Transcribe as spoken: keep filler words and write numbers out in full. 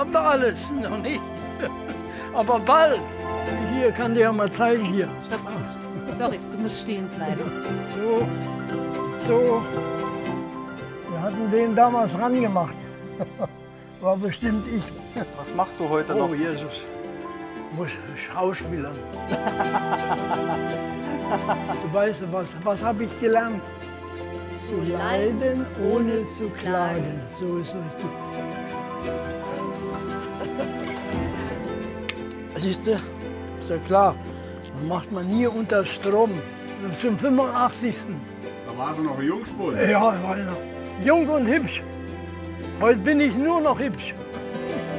haben wir alles noch nicht. Aber bald. Hier, kann dir ja mal zeigen, hier. Stopp. Sorry, du musst stehen bleiben. So, so. Wir hatten den damals rangemacht. War bestimmt ich. Was machst du heute Oh noch? Jesus, muss schauspielern. Du weißt, was, was habe ich gelernt? Zu leiden, ohne zu klagen. So ist richtig. Siehst du, ist ja klar, das macht man nie unter Strom. Zum fünfundachtzigsten Da war sie noch ein Jungspund. Ja, ich war noch jung und hübsch. Heute bin ich nur noch hübsch.